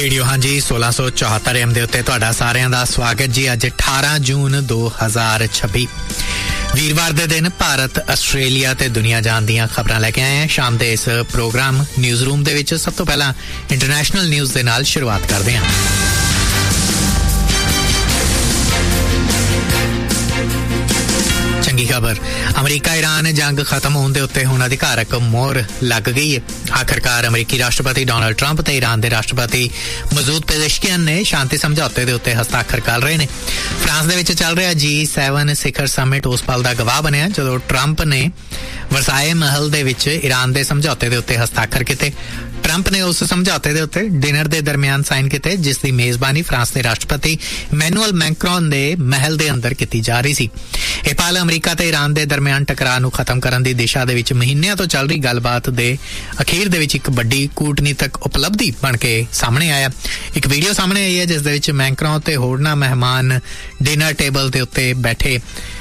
Radio हाँ जी 1674 AM ਦੇ ਉੱਤੇ ਤੁਹਾਡਾ ਸਾਰਿਆਂ ਦਾ ਸਵਾਗਤ ਜੀ। ਅੱਜ 18 ਜੂਨ 2026 ਵੀਰਵਾਰ ਦੇ ਦਿਨ ਭਾਰਤ, ਆਸਟ੍ਰੇਲੀਆ ਤੇ ਦੁਨੀਆ ਜਾਣ ਦੀਆਂ ਖਬਰਾਂ ਲੈ ਕੇ ਆਏ ਹਾਂ। ਸ਼ਾਮ ਦੇ ਇਸ ਪ੍ਰੋਗਰਾਮ ਨਿਊਜ਼ ਰੂਮ ਦੇ ਵਿੱਚ ਸਭ ਤੋਂ ਪਹਿਲਾਂ ਇੰਟਰਨੈਸ਼ਨਲ ਨਿਊਜ਼ ਦੇ ਨਾਲ ਸ਼ੁਰੂਆਤ ਕਰਦੇ ਹਾਂ। ਚੰਗੀ ਖਬਰ, ਅਮਰੀਕਾ ਈਰਾਨ ਜੰਗ ਖਤਮ ਹੋਣ ਦੇ ਉੱਤੇ ਹੁਣ ਅਧਿਕਾਰਕ ਮੋਹਰ ਲੱਗ ਗਈ ਹੈ। ਆਖਰਕਾਰ ਅਮਰੀਕੀ ਰਾਸ਼ਟਰਪਤੀ ਡੋਨਾਲਡ ਟਰੰਪ ਤੇ ਈਰਾਨ ਦੇ ਰਾਸ਼ਟਰਪਤੀ ਮਸੂਦ ਪੇਜ਼ੇਸ਼ਕਿਆਨ ਨੇ ਸ਼ਾਂਤੀ ਸਮਝੌਤੇ ਦੇ ਉੱਤੇ ਹਸਤਾਖਰ ਕਰ ਰਹੇ ਨੇ। ਫਰਾਂਸ ਦੇ ਵਿੱਚ ਚੱਲ ਰਿਹਾ G7 ਸਿਖਰ ਸਮਿਟ ਉਸ ਪਲ ਦਾ ਗਵਾਹ ਬਣਿਆ ਜਦੋਂ ਟਰੰਪ ਨੇ ਵਰਸਾਏ ਮਹਿਲ ਦੇ ਵਿੱਚ ਈਰਾਨ ਦੇ ਸਮਝੌਤੇ ਦੇ ਉੱਤੇ ਹਸਤਾਖਰ ਕੀਤੇ। ਟਰੰਪ ਨੇ ਉਸ ਸਮਝੌਤੇ ਦੇ ਉੱਤੇ ਡਿਨਰ ਦੇ ਦਰਮਿਆਨ ਸਾਈਨ ਕੀਤੇ, ਜਿਸ ਦੀ ਮੇਜ਼ਬਾਨੀ ਫਰਾਂਸ ਦੇ ਰਾਸ਼ਟਰਪਤੀ ਇਮੈਨੂਅਲ ਮੈਕਰੋਨ ਦੇ ਮਹਿਲ ਦੇ ਅੰਦਰ ਕੀਤੀ ਜਾ ਰਹੀ ਸੀ। ਇਹ ਪਲ ਅਮਰੀਕਾ ਤੇ ਈਰਾਨ ਦੇ ਦਰਮਿਆਨ ਟਕਰਾਅ ਨੂੰ ਖਤਮ ਕਰਨ ਦੀ ਦਿਸ਼ਾ ਦੇ ਵਿੱਚ ਮਹੀਨਿਆਂ ਤੋਂ ਚੱਲ ਰਹੀ ਗੱਲਬਾਤ ਦੇ ਅਖੀਰ ਦੇ ਵਿੱਚ ਇੱਕ ਵੱਡੀ ਕੂਟਨੀਤਕ ਉਪਲਬਧੀ ਬਣ ਕੇ ਸਾਹਮਣੇ ਆਇਆ। ਇੱਕ ਵੀਡੀਓ ਸਾਹਮਣੇ ਆਈ ਹੈ ਜਿਸ ਦੇ ਵਿੱਚ ਮੈਕਰੋਨ ਤੇ ਹੋਰਨਾਂ ਮਹਿਮਾਨ ਡਿਨਰ ਟੇਬਲ ਦੇ ਉੱਤੇ ਬੈਠੇ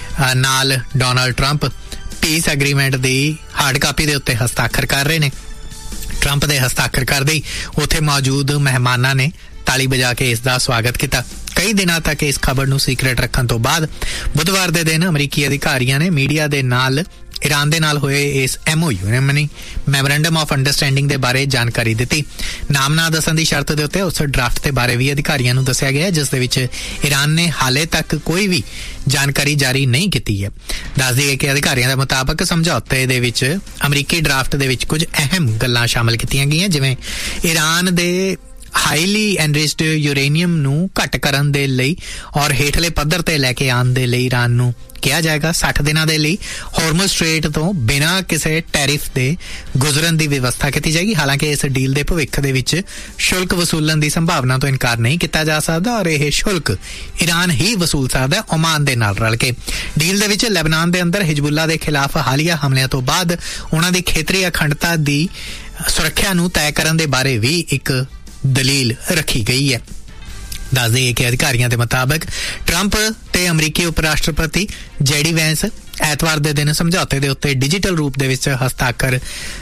ਨਾਲ ਡੋਨਾਲਡ ਟਰੰਪ ਪੀਸ ਐਗਰੀਮੈਂਟ ਦੀ ਹਾਰਡ ਕਾਪੀ ਦੇ ਉੱਤੇ ਹਸਤਾਖਰ ਕਰ ਰਹੇ ਨੇ। ਟਰੰਪ ਦੇ ਹਸਤਾਖਰ ਕਰਦੇ ਹੀ ਉੱਥੇ ਮੌਜੂਦ ਮਹਿਮਾਨਾਂ ਨੇ ਤਾਲੀ ਵਜਾ ਕੇ ਇਸ ਦਾ ਸਵਾਗਤ ਕੀਤਾ। ਕਈ ਦਿਨਾਂ ਤੱਕ ਇਸ ਖਬਰ ਨੂੰ ਸੀਕ੍ਰੇਟ ਰੱਖਣ ਤੋਂ ਬਾਅਦ ਬੁੱਧਵਾਰ ਦੇ ਦਿਨ ਅਮਰੀਕੀ ਅਧਿਕਾਰੀਆਂ ਨੇ ਮੀਡੀਆ ਦੇ ਨਾਲ ਈਰਾਨ ਦੇ ਨਾਲ ਹੋਏ ਇਸ MOU ਮੈਮੋਰੈਂਡਮ ਆਫ ਅੰਡਰਸਟੈਂਡਿੰਗ ਦੇ ਬਾਰੇ ਜਾਣਕਾਰੀ ਦਿੱਤੀ। ਨਾਮ ਨਾ ਦੱਸਣ ਦੀ ਸ਼ਰਤ ਦੇ ਉੱਤੇ ਉਸ ਡਰਾਫਟ ਦੇ ਬਾਰੇ ਵੀ ਅਧਿਕਾਰੀਆਂ ਨੂੰ ਦੱਸਿਆ ਗਿਆ, ਜਿਸ ਦੇ ਵਿੱਚ ਈਰਾਨ ਨੇ ਹਾਲੇ ਤੱਕ ਕੋਈ ਵੀ ਜਾਣਕਾਰੀ ਜਾਰੀ ਨਹੀਂ ਕੀਤੀ ਹੈ। ਦੱਸ ਦਈਏ ਕਿ ਅਧਿਕਾਰੀਆਂ ਦੇ ਮੁਤਾਬਕ ਸਮਝੌਤੇ ਦੇ ਵਿੱਚ ਅਮਰੀਕੀ ਡਰਾਫਟ ਦੇ ਵਿੱਚ ਕੁਝ ਅਹਿਮ ਗੱਲਾਂ ਸ਼ਾਮਲ ਕੀਤੀਆਂ ਗਈਆਂ, ਜਿਵੇਂ ਈਰਾਨ ਦੇ ਹਾਈਲੀ ਐਨਰਿਚਡ ਯੂਰੇਨੀਅਮ ਨੂੰ ਘੱਟ ਕਰਨ ਦੇ ਲਈ ਔਰ ਹੇਠਲੇ ਪੱਧਰ ਤੇ ਲੈ ਕੇ ਆਉਣ ਦੇ ਲਈ ਈਰਾਨ ਨੂੰ ਕਿਹਾ ਜਾਏਗਾ 60 ਦਿਨਾਂ ਦੇ ਲਈ ਹਾਰਮੁਜ਼ ਸਟ੍ਰੇਟ ਤੋਂ ਬਿਨਾਂ ਕਿਸੇ ਟੈਰਿਫ ਦੇ ਗੁਜ਼ਰਨ ਦੀ ਵਿਵਸਥਾ ਕੀਤੀ ਜਾਏਗੀ। ਹਾਲਾਂਕਿ ਇਸ ਡੀਲ ਦੇ ਭਵਿੱਖ ਦੇ ਵਿੱਚ ਸ਼ੁਲਕ ਵਸੂਲਣ ਦੀ ਸੰਭਾਵਨਾ ਤੋਂ ਇਨਕਾਰ ਨਹੀਂ ਕੀਤਾ ਜਾ ਸਕਦਾ ਔਰ ਇਹ ਸ਼ੁਲਕ ਈਰਾਨ ਹੀ ਵਸੂਲ ਸਕਦਾ ਓਮਾਨ ਦੇ ਨਾਲ ਰਲ ਕੇ। ਡੀਲ ਦੇ ਵਿੱਚ ਲੈਬਨਾਨ ਦੇ ਅੰਦਰ ਹਿਜ਼ਬੁੱਲਾ ਦੇ ਖਿਲਾਫ ਹਾਲੀਆ ਹਮਲਿਆਂ ਤੋਂ ਬਾਅਦ ਉਹਨਾਂ ਦੀ ਖੇਤਰੀ ਅਖੰਡਤਾ ਦੀ ਸੁਰੱਖਿਆ ਨੂੰ ਤੈਅ ਕਰਨ ਦੇ ਬਾਰੇ ਵੀ ਇੱਕ ਦਲੀਲ ਰੱਖੀ ਗਈ ਹੈ। ਦੱਸ ਦਈਏ ਕਿ ਅਧਿਕਾਰੀਆਂ ਦੇ ਮੁਤਾਬਕ ਟਰੰਪ ਤੇ ਅਮਰੀਕੀ ਉਪ ਰਾਸ਼ਟਰਪਤੀ JD ਵੈਂਸ ਐਤਵਾਰ ਦੇ ਦਿਨ ਸਮਝੌਤੇ ਦੇ ਉੱਤੇ ਡਿਜੀਟਲ ਰੂਪ ਦੇ ਵਿੱਚ ਹਸਤਾਖਰ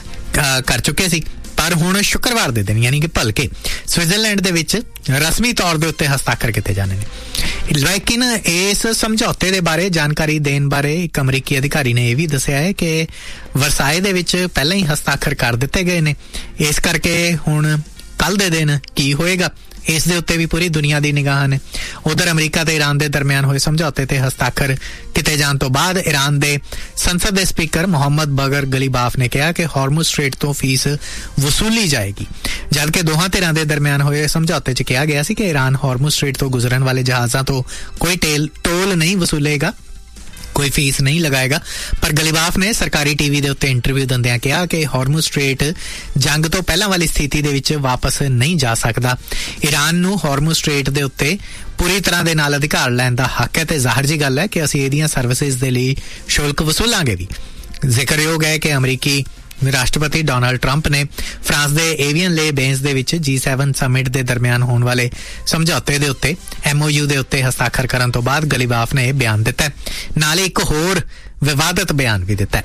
ਕਰ ਚੁੱਕੇ ਸੀ, ਪਰ ਹੁਣ ਸ਼ੁੱਕਰਵਾਰ ਦੇ ਦਿਨ ਯਾਨੀ ਕਿ ਭਲਕੇ ਸਵਿਟਜ਼ਰਲੈਂਡ ਦੇ ਵਿੱਚ ਰਸਮੀ ਤੌਰ ਦੇ ਉੱਤੇ ਹਸਤਾਖਰ ਕੀਤੇ ਜਾਣੇ ਨੇ। ਲੇਕਿਨ ਇਸ ਸਮਝੌਤੇ ਦੇ ਬਾਰੇ ਜਾਣਕਾਰੀ ਦੇਣ ਬਾਰੇ ਇੱਕ ਅਮਰੀਕੀ ਅਧਿਕਾਰੀ ਨੇ ਇਹ ਵੀ ਦੱਸਿਆ ਹੈ ਕਿ ਵਰਸਾਏ ਦੇ ਵਿੱਚ ਪਹਿਲਾਂ ਹੀ ਹਸਤਾਖਰ ਕਰ ਦਿੱਤੇ ਗਏ ਨੇ। ਇਸ ਕਰਕੇ ਹੁਣ ਕੱਲ ਦੇ ਦਿਨ ਕੀ ਹੋਏਗਾ ਇਸ ਦੇ ਉੱਤੇ ਵੀ ਪੂਰੀ ਦੁਨੀਆ ਦੀ ਨਿਗਾਹ ਨੇ। ਉਧਰ ਅਮਰੀਕਾ ਤੇ ਈਰਾਨ ਦੇ ਦਰਮਿਆਨ ਹੋਏ ਸਮਝੌਤੇ ਤੇ ਹਸਤਾਖਰ ਕੀਤੇ ਜਾਣ ਤੋਂ ਬਾਅਦ ਈਰਾਨ ਦੇ ਸੰਸਦ ਦੇ ਸਪੀਕਰ ਮੁਹੰਮਦ ਬਗਰ ਗਲੀਬਾਫ ਨੇ ਕਿਹਾ ਕਿ ਹਾਰਮੁਜ਼ ਸਟ੍ਰੇਟ ਤੋਂ ਫੀਸ ਵਸੂਲੀ ਜਾਏਗੀ, ਜਦਕਿ ਦੋਹਾਂ ਧਿਰਾਂ ਦੇ ਦਰਮਿਆਨ ਹੋਏ ਸਮਝੌਤੇ 'ਚ ਕਿਹਾ ਗਿਆ ਸੀ ਕਿ ਈਰਾਨ ਹਾਰਮੁਜ਼ ਸਟ੍ਰੇਟ ਤੋਂ ਗੁਜ਼ਰਨ ਵਾਲੇ ਜਹਾਜ਼ਾਂ ਤੋਂ ਕੋਈ ਟੋਲ ਨਹੀਂ ਵਸੂਲੇਗਾ, ਕੋਈ ਫੀਸ ਨਹੀਂ ਲਗਾਏਗਾ। ਪਰ ਗਲੀਬਾਫ ਨੇ ਸਰਕਾਰੀ TV ਦੇ ਉੱਤੇ ਇੰਟਰਵਿਊ ਦਿੰਦਿਆਂ ਕਿਹਾ ਕਿ ਹਾਰਮੁਜ਼ ਸਟ੍ਰੇਟ ਜੰਗ ਤੋਂ ਪਹਿਲਾਂ ਵਾਲੀ ਸਥਿਤੀ ਦੇ ਵਿੱਚ ਵਾਪਸ ਨਹੀਂ ਜਾ ਸਕਦਾ। ਈਰਾਨ ਨੂੰ ਹਾਰਮੁਜ਼ ਸਟ੍ਰੇਟ ਦੇ ਉੱਤੇ ਪੂਰੀ ਤਰ੍ਹਾਂ ਦੇ ਨਾਲ ਅਧਿਕਾਰ ਲੈਣ ਦਾ ਹੱਕ ਹੈ ਤੇ ਜ਼ਾਹਿਰ ਜੀ ਗੱਲ ਹੈ ਕਿ ਅਸੀਂ ਇਹਦੀਆਂ ਸਰਵਿਸਿਜ਼ ਦੇ ਲਈ ਸ਼ੁਲਕ ਵਸੂਲਾਂਗੇ ਵੀ। ਜ਼ਿਕਰਯੋਗ ਹੈ ਕਿ ਅਮਰੀਕੀ ਰਾਸ਼ਟਰਪਤੀ ਡੋਨਾਲਡ ਟਰੰਪ ਨੇ ਫਰਾਂਸ ਦੇ ਏਵੀਅਨ ਲੇ ਬੇਂਸ ਦੇ ਵਿੱਚ G7 ਸਮਿਟ ਦੇ ਦਰਮਿਆਨ ਹੋਣ ਵਾਲੇ ਸਮਝੌਤੇ ਦੇ ਉੱਤੇ MOU ਦੇ ਉੱਤੇ ਹਸਤਾਖਰ ਕਰਨ ਤੋਂ ਬਾਅਦ ਗਲੀਬਾਫ ਨੇ ਇਹ ਬਿਆਨ ਦਿੱਤਾ, ਨਾਲੇ ਇੱਕ ਹੋਰ ਵਿਵਾਦਤ ਬਿਆਨ ਵੀ ਦਿੱਤਾ।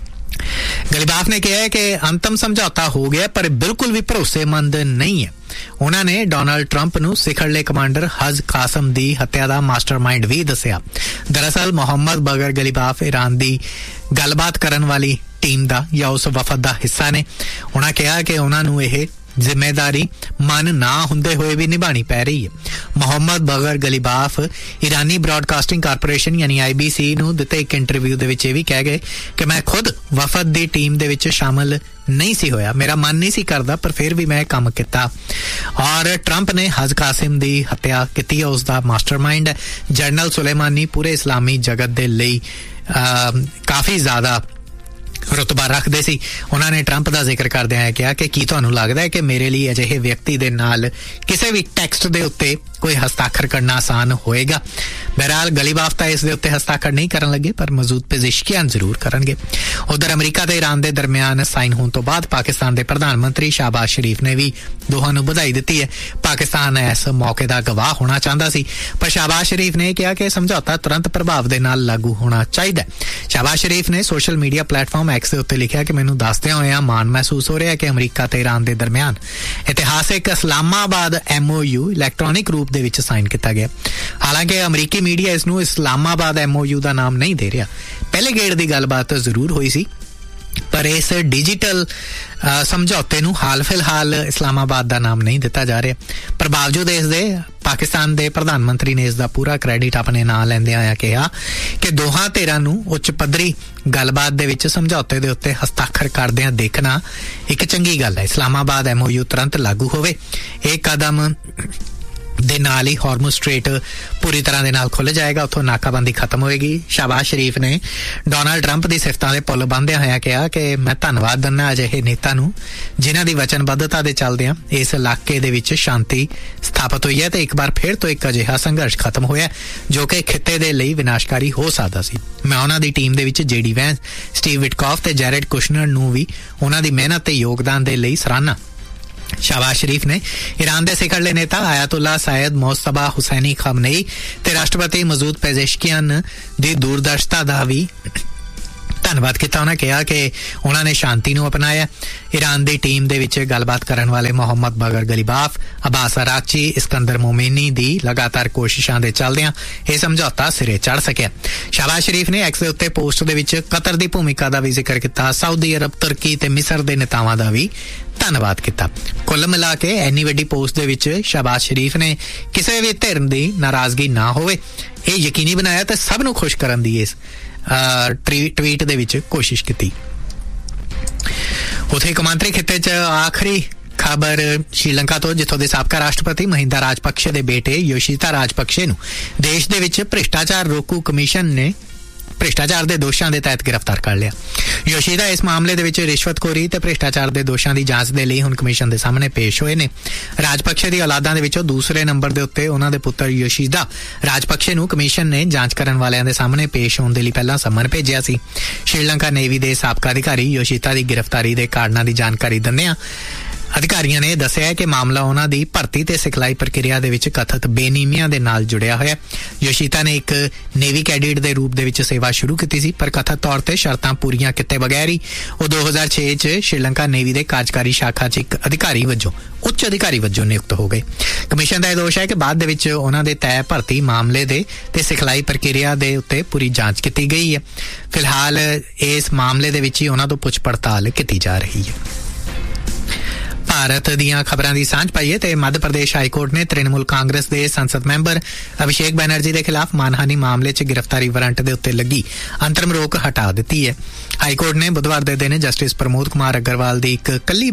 ਗਲੀਬਾਫ ਨੇ ਕਿਹਾ ਕਿ ਅੰਤਮ ਸਮਝੌਤਾ ਹੋ ਗਿਆ ਪਰ ਬਿਲਕੁਲ ਵੀ ਭਰੋਸੇਮੰਦ ਨਹੀਂ ਹੈ। ਉਹਨਾਂ ਨੇ ਡੋਨਾਲਡ ਟਰੰਪ ਨੂੰ ਸਿਖਰਲੇ ਕਮਾਂਡਰ ਹਜ ਕਾਸਮ ਦੀ ਹੱਤਿਆ ਦਾ ਮਾਸਟਰਮਾਈਂਡ ਵੀ ਦੱਸਿਆ। ਦਰਅਸਲ ਮੁਹੰਮਦ ਬਗਰ ਗਲੀਬਾਫ ਈਰਾਨ ਦੀ ਗੱਲਬਾਤ ਕਰਨ ਵਾਲੀ ਟੀਮ ਦਾ ਜਾਂ ਉਸ ਵਫਦ ਦਾ ਹਿੱਸਾ ਨੇ। ਉਹਨਾਂ ਕਿਹਾ ਕਿ ਉਹਨਾਂ ਨੂੰ ਇਹ ਜ਼ਿੰਮੇਦਾਰੀ ਮਨ ਨਾ ਹੁੰਦੇ ਹੋਏ ਵੀ ਨਿਭਾਣੀ ਪੈ ਰਹੀ ਹੈ। ਮੁਹੰਮਦ ਬਗਰ ਗਲੀਬਾਫ ਈਰਾਨੀ ਬ੍ਰਾਡਕਾਸਟਿੰਗ ਕਾਰਪੋਰੇਸ਼ਨ ਯਾਨੀ IBC ਨੂੰ ਦਿੱਤੇ ਇੱਕ ਇੰਟਰਵਿਊ ਦੇ ਵਿੱਚ ਇਹ ਵੀ ਕਹਿ ਗਏ ਕਿ ਮੈਂ ਖੁਦ ਵਫਦ ਦੀ ਟੀਮ ਦੇ ਵਿੱਚ ਸ਼ਾਮਲ ਨਹੀਂ ਸੀ ਹੋਇਆ, ਮੇਰਾ ਮਨ ਨਹੀਂ ਸੀ ਕਰਦਾ, ਪਰ ਫਿਰ ਵੀ ਮੈਂ ਕੰਮ ਕੀਤਾ। ਔਰ ਟਰੰਪ ਨੇ ਹਜ ਕਾਸਿਮ ਦੀ ਹੱਤਿਆ ਕੀਤੀ ਹੈ, ਉਸ ਦਾ ਮਾਸਟਰਮਾਈਂਡ ਹੈ। ਜਨਰਲ ਸੁਲੇਮਾਨੀ ਪੂਰੇ ਇਸਲਾਮੀ ਜਗਤ ਦੇ ਲਈ ਕਾਫੀ ਜ਼ਿਆਦਾ ਰੁਤਬਾ ਰੱਖਦੇ ਸੀ। ਉਹਨਾਂ ਨੇ ਟਰੰਪ ਦਾ ਜ਼ਿਕਰ ਕਰਦਿਆਂ ਕਿਹਾ ਕਿ ਕੀ ਤੁਹਾਨੂੰ ਲੱਗਦਾ ਹੈ ਕਿ ਮੇਰੇ ਲਈ ਅਜਿਹੇ ਵਿਅਕਤੀ ਦੇ ਨਾਲ ਕਿਸੇ ਵੀ ਟੈਕਸਟ ਦੇ ਉੱਤੇ कोई हस्ताक्षर करना आसान होएगा। बहरहाल गलीबाफ तां इस दे उत्ते हस्ताक्षर नहीं करन लगे, पर मौजूद पेशिशियां जरूर करनगे। उधर अमरीका ते ईरान दे दरमियान साइन होने तो बाद पाकिस्तान दे प्रधानमंत्री शहबाज शरीफ ने भी दोहां नूं बधाई दित्ती है। पाकिस्तान इस मौके दा गवाह होना चाहता सी, पर शहबाज शरीफ ने कहा कि समझौता तुरंत प्रभाव दे नाल लागू होना चाहिए। शहबाज शरीफ ने सोशल मीडिया प्लेटफॉर्म एक्स दे उत्ते लिखिआ कि मैनूं दसदिआं होइआं मान महसूस हो रहा कि अमरीका ते ईरान दे दरमियान इतिहासिक इस्लामाबाद MOU इलैक्ट्रॉनिक रूप दे विच साइन किया गया। हालांकि अमरीकी मीडिया इसनूं इस्लामाबाद MOU दा नाम नहीं दे रहा। पहले गेड़ दी गलबात जरूर हुई सी, पर इस डिजिटल समझौते नूं हाल फिलहाल इस्लामाबाद दा नाम नहीं दिता जा रहा। पर बावजूद इस दे पाकिस्तान दे प्रधानमंत्री ने इसका पूरा क्रेडिट अपने नाल लैंदे आया कहा कि दोहां धिरां नूं उच्च पद्धरी गलबात दे विच समझौते दे उत्ते हस्ताक्षर करदिआं देखना एक चंगी गल है। इस्लामाबाद MOU तुरंत लागू होवे। एक कदम दे नाल ही हार्मोज स्ट्रेट पूरी तरह दे नाल खुल जाएगा, उत्थों नाकाबंदी खत्म होएगी। शहबाज शरीफ ने डोनाल्ड ट्रंप दी सिफतां दे पुल बंधदे होया कहा कि मैं धन्नवाद दिंदा अजिहे नेता नूं जिन्हां दी वचनबद्धता दे चलदिआं इस इलाके दे विच शांति स्थापित होई है ते एक बार फिर तो एक अजिहा संघर्ष खत्म होया जो कि खित्ते दे लई विनाशकारी हो सकदा सी। मैं उन्हां दी टीम दे विच JD वैंस, स्टीव विटकॉफ ते जैरेड कुशनर नूं भी उन्हां दी मेहनत ते योगदान दे लई सराहना। शहबाज शरीफ ने ईरान दे सिखड़ले नेता आयतुल्ला सैयद मोस्तफा हुसैनी खमनेई ते राष्ट्रपति मसूद पेजेशकियान दी दूरदर्शिता दा भी धन्नवाद किया। उन्होंने कहा कि उन्होंने शांति नूं अपनाया। ईरान दी टीम दे विच गलबात करन वाले मोहम्मद बगर गलीबाफ, अब्बास अराची, इस्कंदर मोमिनी दी लगातार कोशिशां दे चलदिआं यह समझौता सिरे चढ़ सकिआ। शहबाज शरीफ ने एक्स दे उत्ते पोस्ट दे विच कतर दी भूमिका दा भी जिक्र किया। सऊदी अरब, तुर्की ते मिस्र दे नेतावां दा भी धन्नवाद किया। कुल मिला के इन्नी वड्डी पोस्ट दे विच शहबाज शरीफ ने किसी भी धिर दी नाराजगी ना होवे यह यकीनी बनाया ते सब नूं खुश करन दी इस ट्वीट दे विच कोशिश की। उत्थे कौमांतरी खित्ते च आखिरी खबर श्रीलंका तो, जिथों दे साबका राष्ट्रपति महिंदा राजपक्षे दे बेटे योशिता राजपक्षे नूं देश दे विच भ्रिष्टाचार रोकू कमीशन ने भ्रिष्टाचार दे दोषां दे तहत गिरफ्तार कर लिया। योशिता इस मामले दे विच रिश्वतखोरी ते भ्रिष्टाचार दे दोषां दी जांच दे लई हुण कमीशन दे सामने पेश होए ने। राजपक्षे दी औलादां दे विचों दूसरे नंबर दे उत्ते उन्हां दे पुत्तर योशिदा राजपक्षे नूं कमीशन ने जांच करन वालिआं दे सामने पेश होण दे लई पहिलां समन भेजिआ सी। श्रीलंका नेवी दे साबका अधिकारी योशिता दी गिरफ्तारी दे कारणा दी जानकारी दिंदिआं अधिकारियों ने दस्सिआ है कि मामला उन्हां दी भर्ती ते सिखलाई प्रक्रिया दे विच कथित बेनीमियां दे नाल जुड़िआ होया। योशिता ने एक नेवी कैडेट दे रूप दे विच सेवा शुरू कीती सी, पर कथित तौर ते शर्तां पूरीआं कीते बगैर ही वो 2006 च श्रीलंका नेवी दे कार्यकारी शाखा च एक अधिकारी वजों उच्च अधिकारी वजों नियुक्त हो गए। कमीशन दा दोष है कि बाद दे विच उन्हां दे तय भर्ती मामले दे ते सिखलाई प्रक्रिया दे उत्ते पूरी जांच की गई है। फिलहाल इस मामले दे विच ही उन्हां तों पुछ पड़ताल की जा रही है। भारत दीआं खबरां दी सांझ पाईए ते मध्य प्रदेश हाईकोर्ट ने तृणमूल कांग्रेस दे संसद मैंबर अभिषेक बैनर्जी दे खिलाफ मानहानी मामले च गिरफ्तारी वारंट दे उत्ते लगी अंतरिम रोक हटा दित्ती है। हाईकोर्ट ने बुधवार दे दिन जस्टिस प्रमोद कुमार अग्रवाल दी एक कल्ली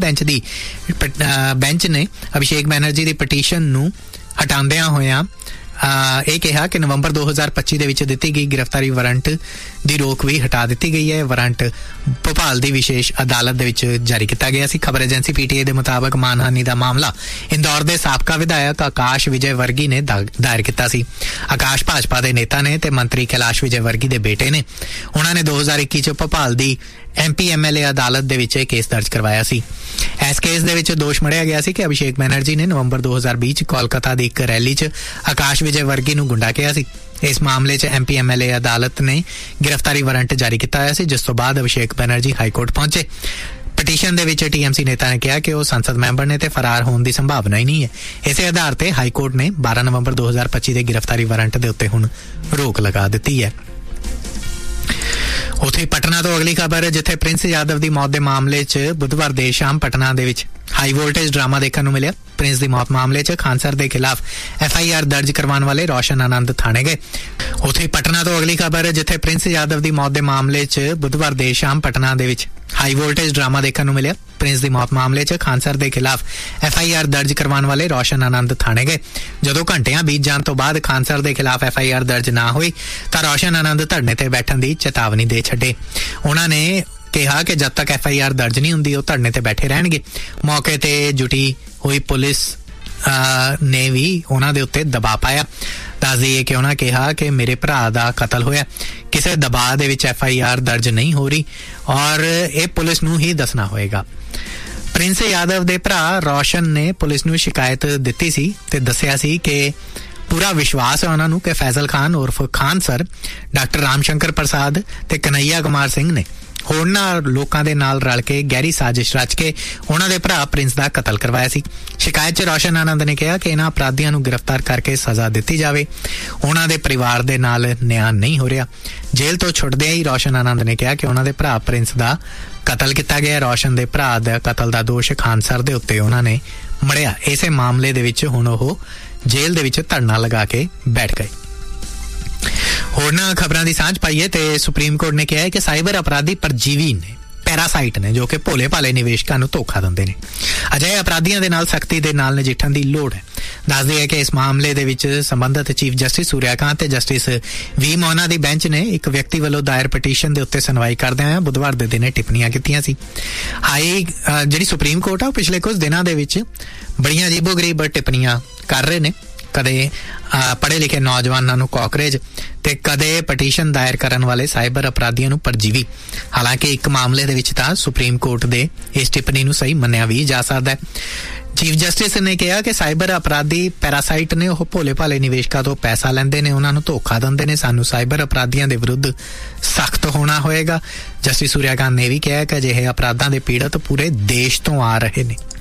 बेंच ने अभिषेक बैनर्जी दी पटीशन नूं हटांदिआं होइआं ਇਹ ਕਿਹਾ ਕਿ ਨਵੰਬਰ 2025 ਦੇ ਵਿੱਚ ਦਿੱਤੀ ਗਈ ਗ੍ਰਿਫਤਾਰੀ ਵਾਰੰਟ ਦੀ ਰੋਕ ਵੀ ਹਟਾ ਦਿੱਤੀ ਗਈ ਹੈ। ਵਾਰੰਟ ਭੋਪਾਲ ਦੀ ਵਿਸ਼ੇਸ਼ ਅਦਾਲਤ ਦੇ ਵਿੱਚ ਜਾਰੀ ਕੀਤਾ ਗਿਆ ਸੀ। ਖਬਰ ਏਜੰਸੀ PTI ਦੇ ਮੁਤਾਬਕ ਮਾਨਹਾਨੀ ਦਾ ਮਾਮਲਾ ਇੰਦੌਰ ਦੇ ਸਾਬਕਾ ਵਿਧਾਇਕ ਆਕਾਸ਼ ਵਿਜੇ ਵਰਗੀ ਨੇ ਦਾਇਰ ਕੀਤਾ ਸੀ। ਆਕਾਸ਼ ਭਾਜਪਾ ਦੇ ਨੇਤਾ ਨੇ ਤੇ ਮੰਤਰੀ ਕੈਲਾਸ਼ ਵਿਜੇ ਵਰਗੀ ਦੇ ਬੇਟੇ ਨੇ। ਉਹਨਾਂ ਨੇ 2021 ਚ ਭੋਪਾਲ ਦੀ MP MLA ਅਦਾਲਤ ਦੇ ਵਿੱਚ ਇਹ ਕੇਸ ਦਰਜ ਕਰਵਾਇਆ ਸੀ। ਇਸ ਕੇਸ ਦੇ ਵਿੱਚ ਦੋਸ਼ ਮੜਿਆ ਗਿਆ ਸੀ ਕਿ ਅਭਿਸ਼ੇਕ ਬੈਨਰਜੀ ਨੇ ਨਵੰਬਰ 2020 ਚ ਕੋਲਕਾਤਾ ਦੀ ਇੱਕ ਰੈਲੀ ਚ ਆਕਾਸ਼ ਵਿਜੇ ਵਰਗੀ ਨੂੰ ਗੁੰਡਾ ਕਿਹਾ ਸੀ। ਇਸ ਮਾਮਲੇ 'ਚ MP MLA ਅਦਾਲਤ ਨੇ ਗ੍ਰਿਫਤਾਰੀ ਵਾਰੰਟ ਜਾਰੀ ਕੀਤਾ ਹੋਇਆ ਸੀ, ਜਿਸ ਤੋਂ ਬਾਅਦ ਅਭਿਸ਼ੇਕ ਬੈਨਰਜੀ ਹਾਈਕੋਰਟ ਪਹੁੰਚੇ। ਪਟੀਸ਼ਨ ਦੇ ਵਿੱਚ TMC ਨੇਤਾ ਨੇ ਕਿਹਾ ਕਿ ਉਹ ਸੰਸਦ ਮੈਂਬਰ ਨੇ ਤੇ ਫਰਾਰ ਹੋਣ ਦੀ ਸੰਭਾਵਨਾ ਹੀ ਨਹੀਂ ਹੈ। ਇਸੇ ਆਧਾਰ ਤੇ ਹਾਈਕੋਰਟ ਨੇ 12 ਨਵੰਬਰ 2025 ਦੇ ਗ੍ਰਿਫਤਾਰੀ ਵਾਰੰਟ ਦੇ ਉੱਤੇ ਹੁਣ ਰੋਕ ਲਗਾ ਦਿੱਤੀ ਹੈ। ਉੱਥੇ ਪਟਨਾ ਤੋਂ ਅਗਲੀ ਖਬਰ, ਜਿੱਥੇ ਪ੍ਰਿੰਸ ਯਾਦਵ ਦੀ ਮੌਤ ਦੇ ਮਾਮਲੇ 'ਚ ਬੁੱਧਵਾਰ ਦੇਰ ਸ਼ਾਮ ਪਟਨਾ ਦੇ ਵਿੱਚ ਹਾਈ ਵੋਲਟੇਜ ਡਰਾਮਾ ਦੇਖਣ ਨੂੰ ਮਿਲਿਆ। ਪ੍ਰਿੰਸ ਦੀ ਮੌਤ ਮਾਮਲੇ 'ਚ ਖਾਨਸਰ ਦੇ ਖਿਲਾਫ FIR ਦਰਜ ਕਰਵਾਉਣ ਵਾਲੇ ਰੋਸ਼ਨ ਆਨੰਦ ਥਾਣੇ ਗਏ। ਉੱਥੇ ਪਟਨਾ ਤੋਂ ਅਗਲੀ ਖਬਰ, ਜਿੱਥੇ ਪ੍ਰਿੰਸ ਯਾਦਵ ਦੀ ਮੌਤ ਦੇ ਮਾਮਲੇ 'ਚ ਬੁੱਧਵਾਰ ਦੇਰ ਸ਼ਾਮ ਪਟਨਾ ਦੇ ਵਿੱਚ ਹਾਈ ਵੋਲਟੇਜ ਡਰਾਮਾ ਦੇਖਣ ਨੂੰ ਮਿਲਿਆ। ਪ੍ਰਿੰਸ ਦੀ ਮੌਤ ਮਾਮਲੇ 'ਚ ਖਾਨਸਰ ਦੇ ਖਿਲਾਫ FIR ਦਰਜ ਕਰਵਾਉਣ ਵਾਲੇ ਰੋਸ਼ਨ ਆਨੰਦ ਥਾਣੇ ਗਏ। ਜਦੋਂ ਘੰਟਿਆਂ ਬੀਤ ਜਾਣ ਤੋਂ ਬਾਅਦ ਖਾਨਸਰ ਦੇ ਖਿਲਾਫ FIR ਦਰਜ ਨਾ ਹੋਈ ਤਾਂ ਰੋਸ਼ਨ ਆਨੰਦ ਧਰਨੇ ਤੇ ਬੈਠਣ ਦੀ ਚੇਤਾਵਨੀ ਦੇ ਛੱਡੇ। ਉਹਨਾਂ ਨੇ ਕਿਹਾ ਕਿ ਜਦ ਤੱਕ FIR ਦਰਜ ਨਹੀਂ ਹੁੰਦੀ ਉਹ ਧਰਨੇ ਤੇ ਬੈਠੇ ਰਹਿਣਗੇ। ਮੌਕੇ ਤੇ ਜੁਟੀ ਹੋਈ ਪੁਲਿਸ ਨੇ ਵੀ ਉਹਨਾਂ ਦੇ ਉੱਤੇ ਦਬਾਅ ਪਾਇਆ। ਦੱਸ ਦਈਏ ਕਿ ਉਹਨਾਂ ਕਿਹਾ ਕਿ ਮੇਰੇ ਭਰਾ ਦਾ ਕਤਲ ਹੋਇਆ, ਕਿਸੇ ਦਬਾਅ ਦੇ ਵਿੱਚ FIR ਦਰਜ ਨਹੀਂ ਹੋ ਰਹੀ ਔਰ ਇਹ ਪੁਲਿਸ ਨੂੰ ਹੀ ਦੱਸਣਾ ਹੋਏਗਾ। ਪ੍ਰਿੰਸ ਯਾਦਵ ਦੇ ਭਰਾ ਰੋਸ਼ਨ ਨੇ ਪੁਲਿਸ ਨੂੰ ਸ਼ਿਕਾਇਤ ਦਿੱਤੀ ਸੀ ਤੇ ਦੱਸਿਆ ਸੀ ਕਿ ਪੂਰਾ ਵਿਸ਼ਵਾਸ ਹੈ ਉਹਨਾਂ ਨੂੰ ਕਿ ਫੈਜ਼ਲ ਖਾਨ ਉਰਫ ਖਾਨ ਸਰ, ਡਾਕਟਰ ਰਾਮ ਸ਼ੰਕਰ ਪ੍ਰਸਾਦ ਤੇ ਕਨਈਆ ਕੁਮਾਰ ਸਿੰਘ ਨੇ ਹੋਰਨਾਂ ਲੋਕਾਂ ਦੇ ਨਾਲ ਰਲ ਕੇ ਗਹਿਰੀ ਸਾਜ਼ਿਸ਼ ਰਚ ਕੇ ਉਹਨਾਂ ਦੇ ਭਰਾ ਪ੍ਰਿੰਸ ਦਾ ਕਤਲ ਕਰਵਾਇਆ ਸੀ। ਸ਼ਿਕਾਇਤ 'ਚ ਰੋਸ਼ਨ ਆਨੰਦ ਨੇ ਕਿਹਾ ਕਿ ਇਹਨਾਂ ਅਪਰਾਧੀਆਂ ਨੂੰ ਗ੍ਰਿਫਤਾਰ ਕਰਕੇ ਸਜ਼ਾ ਦਿੱਤੀ ਜਾਵੇ। ਉਹਨਾਂ ਦੇ ਪਰਿਵਾਰ ਦੇ ਨਾਲ ਨਿਆਂ ਨਹੀਂ ਹੋ ਰਿਹਾ। ਜੇਲ੍ਹ ਤੋਂ ਛੁੱਟਦਿਆਂ ਹੀ ਰੋਸ਼ਨ ਆਨੰਦ ਨੇ ਕਿਹਾ ਕਿ ਉਹਨਾਂ ਦੇ ਭਰਾ ਪ੍ਰਿੰਸ ਦਾ ਕਤਲ ਕੀਤਾ ਗਿਆ। ਰੋਸ਼ਨ ਦੇ ਭਰਾ ਦਾ ਕਤਲ ਦਾ ਦੋਸ਼ ਖਾਨ ਸਰ ਦੇ ਉੱਤੇ ਉਹਨਾਂ ਨੇ ਮੜਿਆ। ਇਸੇ ਮਾਮਲੇ ਦੇ ਵਿੱਚ ਹੁਣ ਉਹ ਜੇਲ੍ਹ ਦੇ ਵਿੱਚ ਧਰਨਾ ਲਗਾ ਕੇ ਬੈਠ ਗਏ। ਹੋਰਨਾਂ ਖਬਰਾਂ ਦੀ ਸਾਂਝ ਪਾਈਏ ਤੇ ਸੁਪਰੀਮ ਕੋਰਟ ਨੇ ਕਿਹਾ ਹੈ ਕਿ ਸਾਈਬਰ ਅਪਰਾਧੀ ਪਰਜੀਵੀ ਨੇ, ਪੈਰਾਸਾਈਟ ਨੇ, ਜੋ ਕਿ ਭੋਲੇ ਭਾਲੇ ਨਿਵੇਸ਼ਕਾਂ ਨੂੰ ਧੋਖਾ ਦਿੰਦੇ ਨੇ। ਅਜਿਹੇ ਅਪਰਾਧੀਆਂ ਦੇ ਨਾਲ ਸਖਤੀ ਦੇ ਨਾਲ ਨਜਿੱਠਣ ਦੀ ਲੋੜ ਹੈ। ਦੱਸਦੇ ਹੈ ਕਿ ਇਸ ਮਾਮਲੇ ਦੇ ਵਿੱਚ ਸੰਬੰਧਤ ਚੀਫ ਜਸਟਿਸ ਸੂਰਿਆਕਾਂਤ ਤੇ ਜਸਟਿਸ ਵੀ ਮੋਹਨਾ ਦੀ ਬੈਂਚ ਨੇ ਇੱਕ ਵਿਅਕਤੀ ਵੱਲੋਂ ਦਾਇਰ ਪਟੀਸ਼ਨ ਦੇ ਉੱਤੇ ਸੁਣਵਾਈ ਕਰਦਿਆਂ ਹੋਇਆਂ ਬੁੱਧਵਾਰ ਦੇ ਦਿਨ ਟਿੱਪਣੀਆਂ ਕੀਤੀਆਂ ਸੀ। ਜਿਹੜੀ ਸੁਪਰੀਮ ਕੋਰਟ ਆ ਉਹ ਪਿਛਲੇ ਕੁਝ ਦਿਨਾਂ ਦੇ ਵਿੱਚ ਬੜੀਆਂ ਅਜੀਬੋ-ਗਰੀਬ ਟਿੱਪਣੀਆਂ ਕਰ ਰਹੇ ਨੇ। ਕਦੇ ਪੜ੍ਹੇ ਲਿਖੇ ਨੌਜਵਾਨਾਂ ਨੂੰ ਕਾਕਰੇਜ ਤੇ ਕਦੇ ਪਟੀਸ਼ਨ ਦਾਇਰ ਕਰਨ ਵਾਲੇ ਸਾਈਬਰ ਅਪਰਾਧੀਆਂ ਨੂੰ ਪਰਜੀਵੀ। ਹਾਲਾਂਕਿ ਇੱਕ ਮਾਮਲੇ ਦੇ ਵਿੱਚ ਤਾਂ ਸੁਪਰੀਮ ਕੋਰਟ ਦੇ ਇਸ ਟਿੱਪਣੀ ਨੂੰ ਸਹੀ ਮੰਨਿਆ ਵੀ ਜਾ ਸਕਦਾ ਹੈ। ਚੀਫ ਜਸਟਿਸ ਨੇ ਕਿਹਾ ਕਿ ਸਾਈਬਰ ਅਪਰਾਧੀ ਪੈਰਾਸਾਈਟ ਨੇ, ਉਹ ਭੋਲੇ ਭਾਲੇ ਨਿਵੇਸ਼ਕਾਂ ਤੋਂ ਪੈਸਾ ਲੈਂਦੇ ਨੇ, ਉਹਨਾਂ ਨੂੰ ਧੋਖਾ ਦਿੰਦੇ ਨੇ। ਸਾਨੂੰ ਸਾਈਬਰ ਅਪਰਾਧੀਆਂ ਦੇ ਵਿਰੁੱਧ ਸਖਤ ਹੋਣਾ ਹੋਏਗਾ। ਜਸਟਿਸ ਸੂਰਿਆਕਾਂਤ ਨੇ ਵੀ ਕਿਹਾ ਕਿ ਅਜਿਹੇ ਅਪਰਾਧਾਂ ਦੇ ਪੀੜਤ ਪੂਰੇ ਦੇਸ਼ ਤੋਂ ਆ ਰਹੇ ਨੇ।